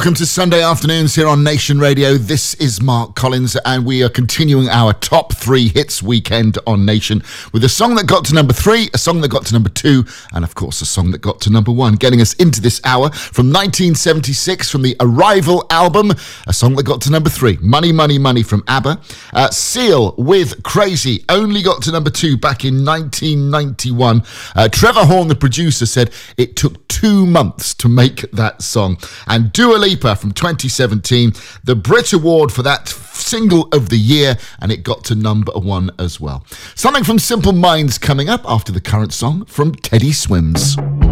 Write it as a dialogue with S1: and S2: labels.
S1: Welcome to Sunday Afternoons here on Nation Radio. This is Mark Collins, and we are continuing our top 3 hits weekend on Nation with a song that got to number 3, a song that got to number 2, and of course a song that got to number 1. Getting us into this hour from 1976 from the Arrival album, a song that got to number 3, Money, Money, Money from ABBA. Seal with Crazy only got to number 2 back in 1991. Trevor Horn, the producer, said it took 2 months to make that song. And Dua Lipa from 2017, the Brit Award for that single of the year, and it got to number 1 as well. Something from Simple Minds coming up after the current song from Teddy Swims.